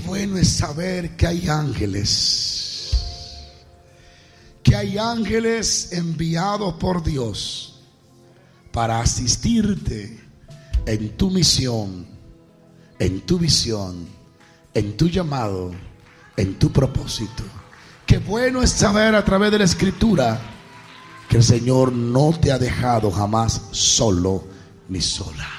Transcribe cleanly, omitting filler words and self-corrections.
bueno es saber que hay ángeles enviados por Dios para asistirte en tu misión, en tu visión, en tu llamado, en tu propósito. Qué bueno es saber a través de la Escritura que el Señor no te ha dejado jamás solo ni sola.